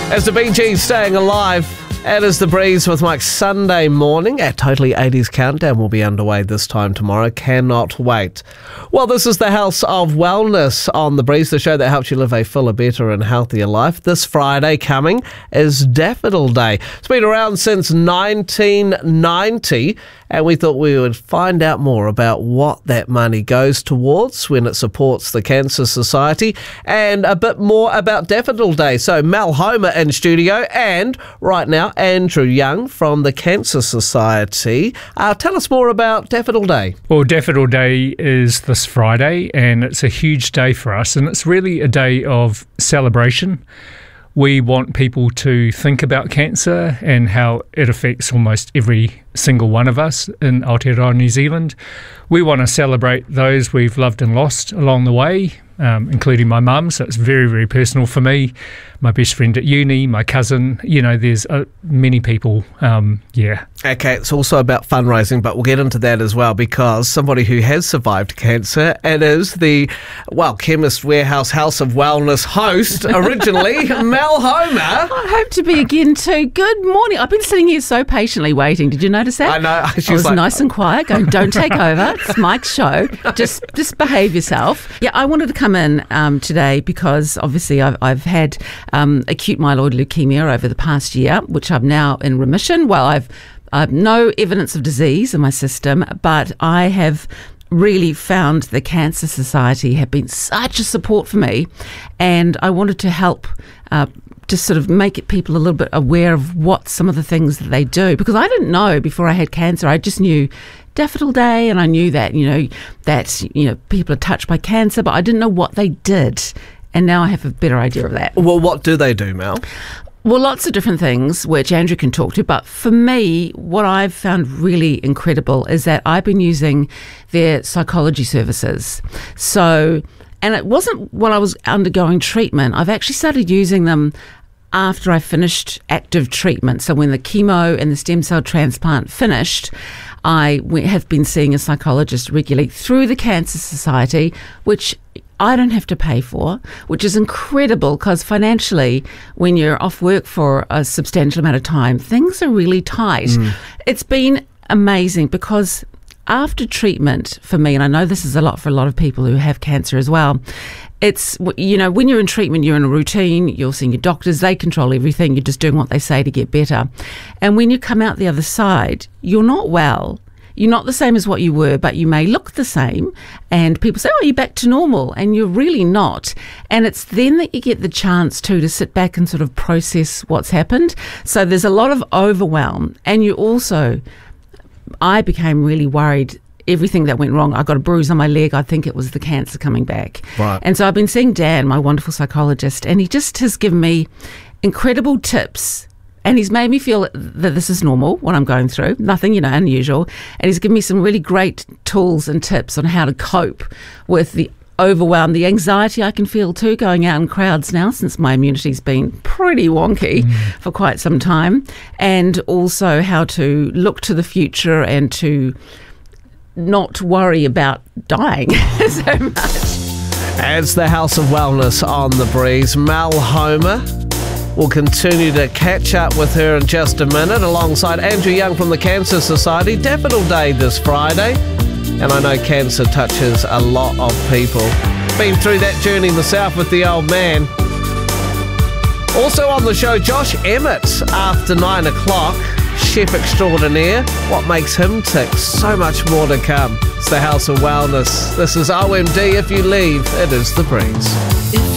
As the Bee Gees staying alive, it is The Breeze with Mike Sunday morning. Our Totally 80s Countdown will be underway this time tomorrow. Cannot wait. Well, this is the House of Wellness on The Breeze, the show that helps you live a fuller, better and healthier life. This Friday coming is Daffodil Day. It's been around since 1990, and we thought we would find out more about what that money goes towards when it supports the Cancer Society, and a bit more about Daffodil Day. So Mel Homer in studio, and right now Andrew Young from the Cancer Society. Tell us more about Daffodil Day. Well, Daffodil Day is this Friday, and it's a huge day for us, and it's really a day of celebration. We want people to think about cancer and how it affects almost every single one of us in Aotearoa, New Zealand. We want to celebrate those we've loved and lost along the way, including my mum, so it's very, very personal for me. My best friend at uni, my cousin, there's many people, Okay, it's also about fundraising, but we'll get into that as well, because somebody who has survived cancer, it is the, Chemist Warehouse House of Wellness host, originally, Mel Homer. I hope to be again too. Good morning. I've been sitting here so patiently waiting. Did you notice that? I know. I was nice and quiet, going, don't take over. It's Mike's show. Just behave yourself. Yeah, I wanted to come in today because obviously I've had acute myeloid leukemia over the past year, which I'm now in remission. Well, I've no evidence of disease in my system, but I have really found the Cancer Society have been such a support for me, and I wanted to help just sort of make people a little bit aware of what some of the things that they do, because I didn't know before I had cancer. I just knew Daffodil Day, and I knew that people are touched by cancer, but I didn't know what they did, and now I have a better idea of that. Well, what do they do, Mel? Well, lots of different things, which Andrew can talk to. But for me, what I've found really incredible is that I've been using their psychology services. So, and it wasn't while I was undergoing treatment. I've actually started using them after I finished active treatment. So when the chemo and the stem cell transplant finished, I have been seeing a psychologist regularly through the Cancer Society, which I don't have to pay for, which is incredible, because financially, when you're off work for a substantial amount of time, things are really tight. It's been amazing, because after treatment for me, and I know this is a lot for a lot of people who have cancer as well, it's, when you're in treatment, you're in a routine, you're seeing your doctors, they control everything, you're just doing what they say to get better. And when you come out the other side, you're not well. You're not the same as what you were, but you may look the same. And people say, you're back to normal. And you're really not. And it's then that you get the chance to sit back and sort of process what's happened. So there's a lot of overwhelm. And I became really worried. Everything that went wrong, I got a bruise on my leg. I think it was the cancer coming back. Right. And so I've been seeing Dan, my wonderful psychologist, and he just has given me incredible tips. And he's made me feel that this is normal, what I'm going through, nothing, unusual. And he's given me some really great tools and tips on how to cope with the overwhelm, the anxiety I can feel too, going out in crowds now, since my immunity's been pretty wonky for quite some time. And also how to look to the future and to not worry about dying so much. It's the House of Wellness on The Breeze. Mel Homer. We'll continue to catch up with her in just a minute, alongside Andrew Young from the Cancer Society. Daffodil Day this Friday, and I know cancer touches a lot of people. Been through that journey myself with the old man. Also on the show, Josh Emmett, after 9 o'clock, chef extraordinaire. What makes him tick? So much more to come. It's the House of Wellness. This is OMD. If you leave, it is The Breeze.